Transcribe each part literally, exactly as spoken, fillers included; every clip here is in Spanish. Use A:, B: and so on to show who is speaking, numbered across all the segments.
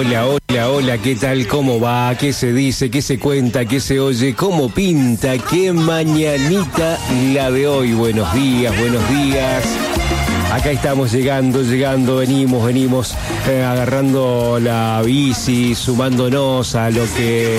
A: hola, hola, hola, ¿qué tal? ¿Cómo va? ¿Qué se dice? ¿Qué se cuenta? ¿Qué se oye? ¿Cómo pinta? ¿Qué mañanita la de hoy? Buenos días, buenos días. Acá estamos llegando, llegando, venimos, venimos eh, agarrando la bici, sumándonos a lo que...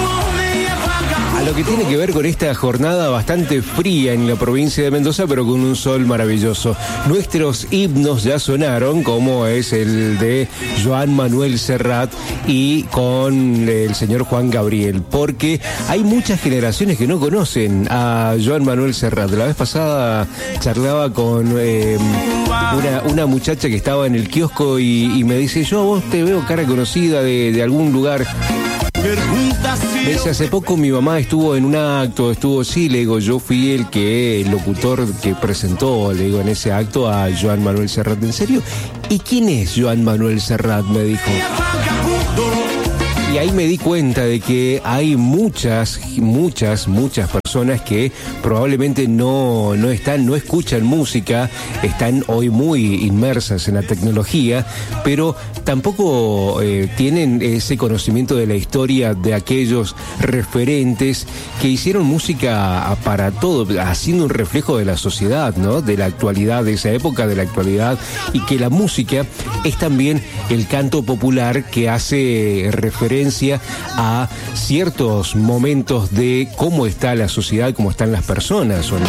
A: A lo que tiene que ver con esta jornada bastante fría en la provincia de Mendoza, pero con un sol maravilloso. Nuestros himnos ya sonaron, como es el de Joan Manuel Serrat y con el señor Juan Gabriel, porque hay muchas generaciones que no conocen a Joan Manuel Serrat. La vez pasada charlaba con eh, una, una muchacha que estaba en el kiosco y, y me dice, yo a vos te veo cara conocida de, de algún lugar. Me dice, hace poco mi mamá estuvo en un acto, estuvo, sí, le digo, yo fui el que, el locutor que presentó, le digo, en ese acto a Joan Manuel Serrat. ¿En serio? ¿Y quién es Joan Manuel Serrat? Me dijo. Y ahí me di cuenta de que hay muchas, muchas, muchas personas que probablemente no, no están, no escuchan música, están hoy muy inmersas en la tecnología, pero tampoco eh, tienen ese conocimiento de la historia de aquellos referentes que hicieron música para todo, haciendo un reflejo de la sociedad, ¿no? De la actualidad, de esa época, de la actualidad, y que la música es también el canto popular que hace referencia a ciertos momentos de cómo está la sociedad, cómo están las personas, ¿o no?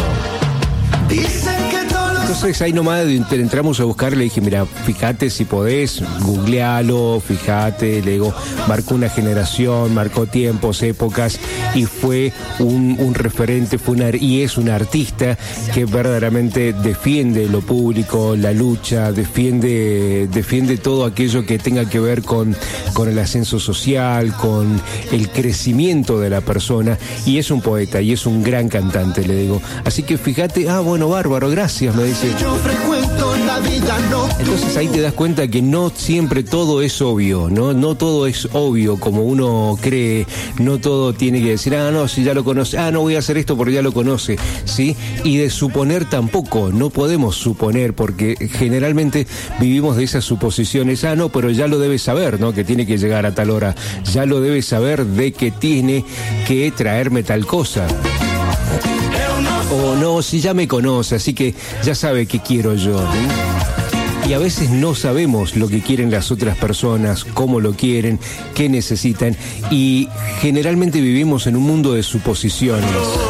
A: Entonces ahí nomás entramos a buscar, le dije, mira, fíjate si podés, googlealo, fíjate, le digo, marcó una generación, marcó tiempos, épocas, y fue un, un referente, fue una, y es un artista que verdaderamente defiende lo público, la lucha, defiende, defiende todo aquello que tenga que ver con, con el ascenso social, con el crecimiento de la persona, y es un poeta, y es un gran cantante, le digo. Así que fíjate, ah, bueno, bárbaro, gracias, me dice. Entonces ahí te das cuenta que no siempre todo es obvio, ¿no? No todo es obvio como uno cree, no todo tiene que decir, ah, no, si ya lo conoce, ah, no voy a hacer esto porque ya lo conoce, ¿sí? Y de suponer tampoco, no podemos suponer, porque generalmente vivimos de esas suposiciones, ah, no, pero ya lo debe saber, ¿no? Que tiene que llegar a tal hora, ya lo debe saber de que tiene que traerme tal cosa. O no, si ya me conoce, así que ya sabe qué quiero yo, ¿eh? Y a veces no sabemos lo que quieren las otras personas, cómo lo quieren, qué necesitan, y generalmente vivimos en un mundo de suposiciones.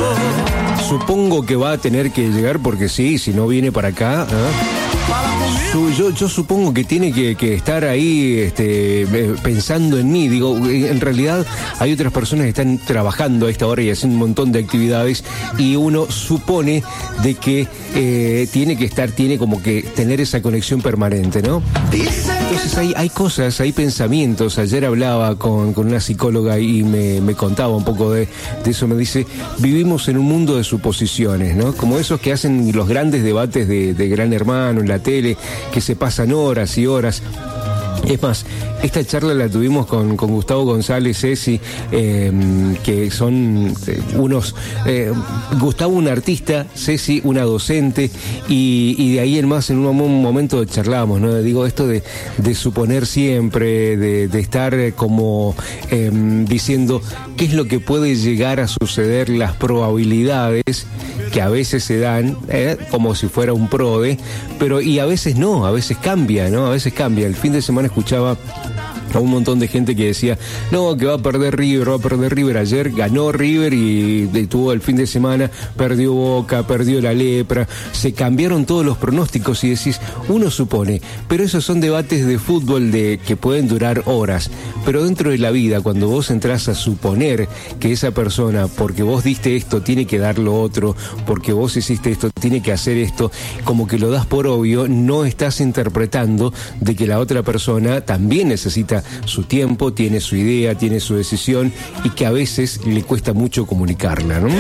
A: Supongo que va a tener que llegar porque sí, si no viene para acá, ¿eh? Yo, yo supongo que tiene que, que estar ahí este, pensando en mí. Digo, en realidad hay otras personas que están trabajando a esta hora y haciendo un montón de actividades, y uno supone de que eh, tiene que estar, tiene como que tener esa conexión permanente, ¿no? Entonces hay, hay cosas, hay pensamientos. Ayer hablaba con, con una psicóloga y me, me contaba un poco de, de eso. Me dice, vivimos en un mundo de suposiciones, ¿no? Como esos que hacen los grandes debates de, de Gran Hermano en la tele, que se pasan horas y horas. Es más, esta charla la tuvimos con, con Gustavo González Ceci, eh, que son eh, unos... Eh, Gustavo un artista, Ceci una docente, y, y de ahí en más en un, un momento charlábamos, ¿no? Digo, esto de, de suponer siempre, de, de estar como eh, diciendo qué es lo que puede llegar a suceder, las probabilidades que a veces se dan, eh, como si fuera un PRODE, pero y a veces no, a veces cambia, ¿no? A veces cambia. El fin de semana escuchaba a un montón de gente que decía, no, que va a perder River, va a perder River. Ayer ganó River y, y tuvo el fin de semana, perdió Boca, perdió la Lepra, se cambiaron todos los pronósticos, y decís, uno supone, pero esos son debates de fútbol de que pueden durar horas, pero dentro de la vida, cuando vos entrás a suponer que esa persona, porque vos diste esto, tiene que dar lo otro, porque vos hiciste esto, tiene que hacer esto, como que lo das por obvio, no estás interpretando de que la otra persona también necesita su tiempo, tiene su idea, tiene su decisión, y que a veces le cuesta mucho comunicarla, ¿no?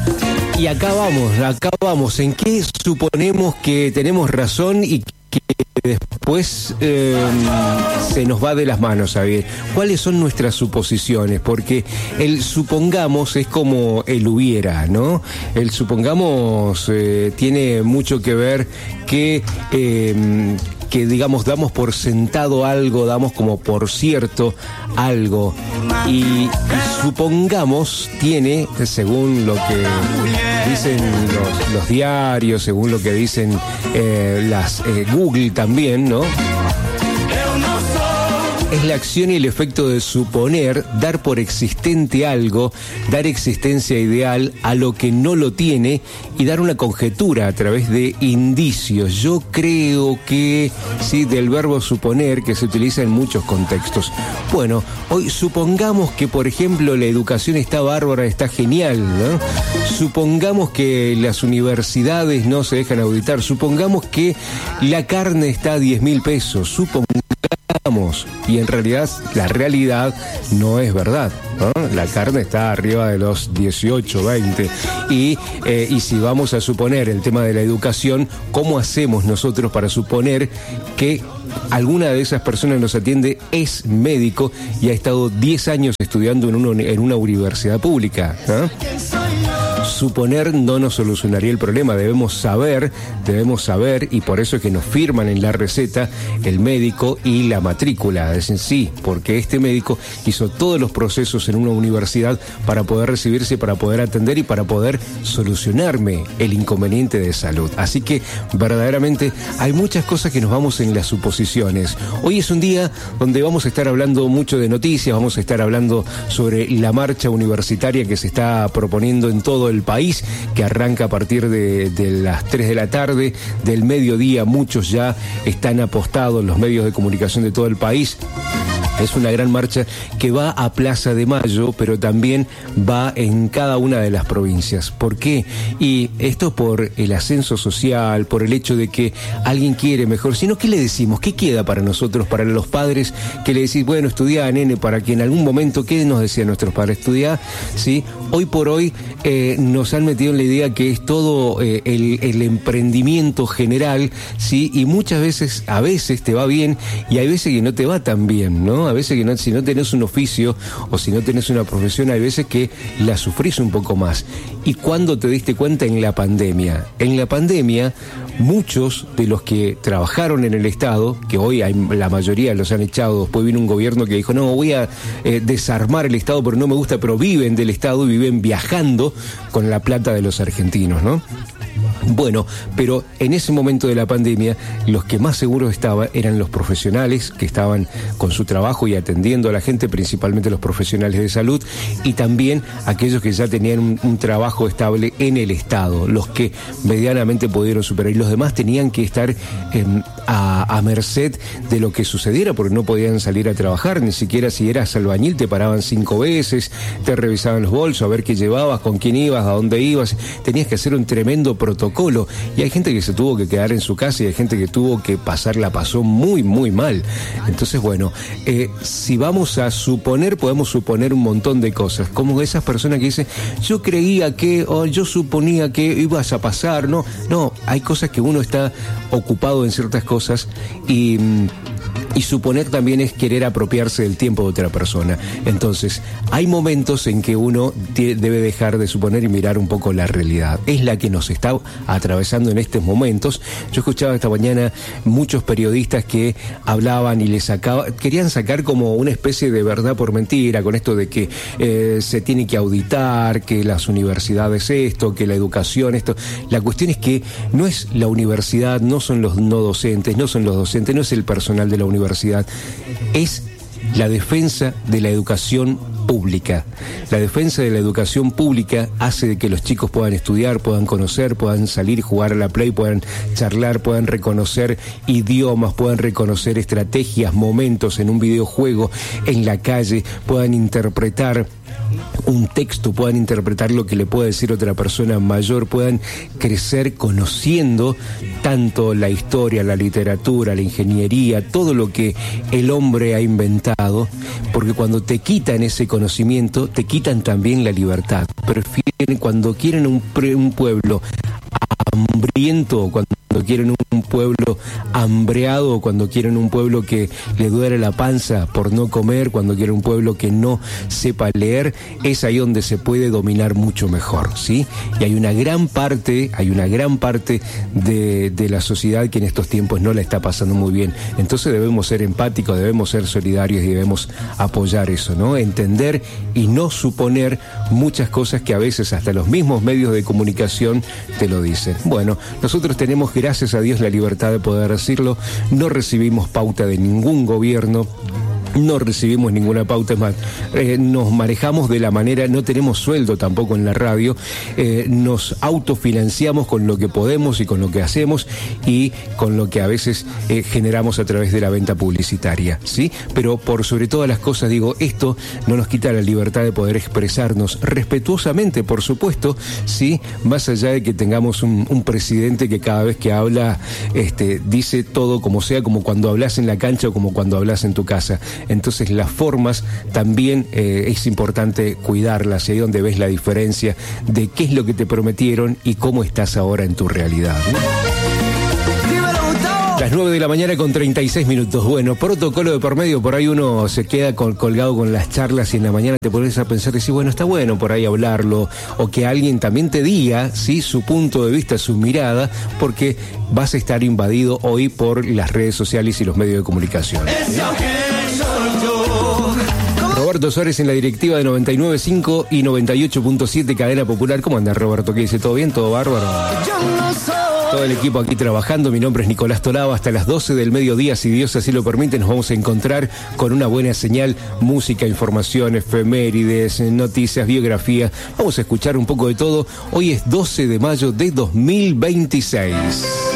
A: Y acá vamos, acá vamos, ¿en qué suponemos que tenemos razón y que después eh, se nos va de las manos, Javier. ¿Cuáles son nuestras suposiciones? Porque el supongamos es como el hubiera, ¿no? El supongamos eh, tiene mucho que ver que... Eh, que digamos damos por sentado algo, damos como por cierto algo, y, y supongamos tiene, según lo que dicen los, los diarios, según lo que dicen eh, las eh, Google también, ¿no? Es la acción y el efecto de suponer, dar por existente algo, dar existencia ideal a lo que no lo tiene y dar una conjetura a través de indicios. Yo creo que, sí, del verbo suponer, que se utiliza en muchos contextos. Bueno, hoy supongamos que, por ejemplo, la educación está bárbara, está genial, ¿no? Supongamos que las universidades no se dejan auditar. Supongamos que la carne está a diez mil pesos. Supongamos. Y en realidad, la realidad no es verdad, ¿no? La carne está arriba de los dieciocho, veinte. Y, eh, y si vamos a suponer el tema de la educación, ¿cómo hacemos nosotros para suponer que alguna de esas personas nos atiende es médico y ha estado diez años estudiando en, uno, en una universidad pública, ¿no? Suponer no nos solucionaría el problema. Debemos saber, debemos saber, y por eso es que nos firman en la receta el médico y la matrícula. Dicen sí, porque este médico hizo todos los procesos en una universidad para poder recibirse, para poder atender y para poder solucionarme el inconveniente de salud. Así que verdaderamente hay muchas cosas que nos vamos en las suposiciones. Hoy es un día donde vamos a estar hablando mucho de noticias, vamos a estar hablando sobre la marcha universitaria que se está proponiendo en todo el país, que arranca a partir de, de las tres de la tarde, del mediodía. Muchos ya están apostados, los medios de comunicación de todo el país. Es una gran marcha que va a Plaza de Mayo, pero también va en cada una de las provincias. ¿Por qué? Y esto por el ascenso social, por el hecho de que alguien quiere mejor. Sino, ¿qué le decimos? ¿Qué queda para nosotros, para los padres, que le decís, bueno, estudiá, nene, para que en algún momento, ¿qué nos decían nuestros padres? Estudiá, ¿sí? Hoy por hoy eh, nos han metido en la idea que es todo eh, el, el emprendimiento general, ¿sí? Y muchas veces, a veces te va bien y hay veces que no te va tan bien, ¿no? A veces que no, si no tenés un oficio o si no tenés una profesión, hay veces que la sufrís un poco más. ¿Y cuándo te diste cuenta? En la pandemia. En la pandemia, muchos de los que trabajaron en el Estado, que hoy hay, la mayoría los han echado, después vino un gobierno que dijo, no, voy a eh, desarmar el Estado porque no me gusta, pero viven del Estado y viven viajando con la plata de los argentinos, ¿no? Bueno, pero en ese momento de la pandemia, los que más seguros estaban eran los profesionales que estaban con su trabajo y atendiendo a la gente, principalmente los profesionales de salud, y también aquellos que ya tenían un, un trabajo estable en el Estado, los que medianamente pudieron superar, y los demás tenían que estar eh, a, a merced de lo que sucediera, porque no podían salir a trabajar, ni siquiera si eras albañil te paraban cinco veces, te revisaban los bolsos, a ver qué llevabas, con quién ibas, a dónde ibas, tenías que hacer un tremendo protocolo. Y hay gente que se tuvo que quedar en su casa y hay gente que tuvo que pasar, la pasó muy, muy mal. Entonces, bueno, eh, si vamos a suponer, podemos suponer un montón de cosas, como esas personas que dicen, yo creía que, o yo suponía que ibas a pasar, no, no, hay cosas que uno está ocupado en ciertas cosas y... Y suponer también es querer apropiarse del tiempo de otra persona. Entonces, hay momentos en que uno t- debe dejar de suponer y mirar un poco la realidad. Es la que nos está atravesando en estos momentos. Yo escuchaba esta mañana muchos periodistas que hablaban y les sacaban, querían sacar como una especie de verdad por mentira, con esto de que eh, se tiene que auditar, que las universidades esto, que la educación esto. La cuestión es que no es la universidad, no son los no docentes, no son los docentes, no es el personal de la universidad. Universidad, es la defensa de la educación pública. La defensa de la educación pública hace de que los chicos puedan estudiar, puedan conocer, puedan salir, jugar a la play, puedan charlar, puedan reconocer idiomas, puedan reconocer estrategias, momentos en un videojuego, en la calle, puedan interpretar un texto, puedan interpretar lo que le puede decir otra persona mayor, puedan crecer conociendo tanto la historia, la literatura, la ingeniería, todo lo que el hombre ha inventado, porque cuando te quitan ese conocimiento, te quitan también la libertad. Prefieren, cuando quieren un, un pueblo hambriento, cuando cuando quieren un pueblo hambreado, o cuando quieren un pueblo que le duele la panza por no comer, cuando quieren un pueblo que no sepa leer, es ahí donde se puede dominar mucho mejor, ¿sí? Y hay una gran parte, hay una gran parte de, de la sociedad que en estos tiempos no la está pasando muy bien. Entonces debemos ser empáticos, debemos ser solidarios y debemos apoyar eso, ¿no? Entender y no suponer muchas cosas que a veces hasta los mismos medios de comunicación te lo dicen. Bueno, nosotros tenemos, gracias a Dios, la libertad de poder decirlo. No recibimos pauta de ningún gobierno. No recibimos ninguna pauta más, eh, nos manejamos de la manera, no tenemos sueldo tampoco en la radio, eh, nos autofinanciamos con lo que podemos y con lo que hacemos y con lo que a veces eh, generamos a través de la venta publicitaria, ¿sí? Pero por sobre todas las cosas, digo, esto no nos quita la libertad de poder expresarnos respetuosamente, por supuesto, ¿sí? Más allá de que tengamos un, un presidente que cada vez que habla este, dice todo como sea, como cuando hablas en la cancha o como cuando hablas en tu casa. Entonces las formas también eh, es importante cuidarlas, y ahí donde ves la diferencia de qué es lo que te prometieron y cómo estás ahora en tu realidad, ¿no? Las nueve de la mañana con treinta y seis minutos. Bueno, protocolo de por medio, por ahí uno se queda col- colgado con las charlas y en la mañana te pones a pensar y decís, bueno, está bueno por ahí hablarlo, o que alguien también te diga, ¿sí?, su punto de vista, su mirada, porque vas a estar invadido hoy por las redes sociales y los medios de comunicación, ¿sí? Roberto Suárez en la directiva de noventa y nueve punto cinco y noventa y ocho punto siete Cadena Popular. ¿Cómo anda, Roberto? ¿Qué dice? ¿Todo bien? ¿Todo bárbaro? Todo el equipo aquí trabajando. Mi nombre es Nicolás Tolaba. Hasta las doce del mediodía, si Dios así lo permite, nos vamos a encontrar con una buena señal, música, información, efemérides, noticias, biografía. Vamos a escuchar un poco de todo. Hoy es doce de mayo de dos mil veintiséis.